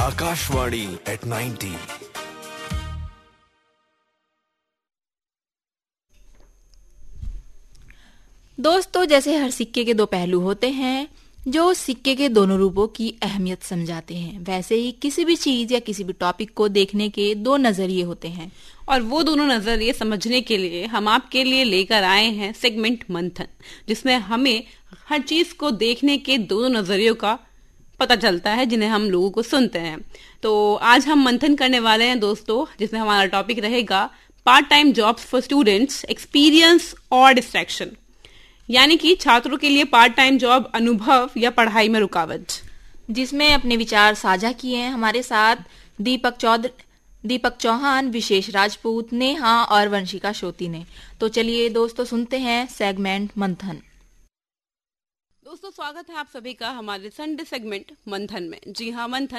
Akashvani at 90. दोस्तों, जैसे हर सिक्के के दो पहलू होते हैं जो सिक्के के दोनों रूपों की अहमियत समझाते हैं, वैसे ही किसी भी चीज या किसी भी टॉपिक को देखने के दो नजरिए होते हैं। और वो दोनों नजरिए समझने के लिए हम आपके लिए लेकर आए हैं सेगमेंट मंथन, जिसमें हमें हर चीज को देखने के दोनों नजरियों का पता चलता है, जिन्हें हम लोगों को सुनते हैं। तो आज हम मंथन करने वाले हैं दोस्तों, जिसमें हमारा टॉपिक रहेगा part time jobs for students, experience और डिस्ट्रैक्शन, यानी कि छात्रों के लिए पार्ट टाइम जॉब अनुभव या पढ़ाई में रुकावट, जिसमें अपने विचार साझा किए हैं हमारे साथ दीपक चौहान, विशेष राजपूत, नेहा और वंशिका श्रोती ने। तो चलिए दोस्तों, सुनते हैं सेगमेंट मंथन। दोस्तों स्वागत है आप सभी का हमारे संडे सेगमेंट मंथन में। जी हाँ, मंथन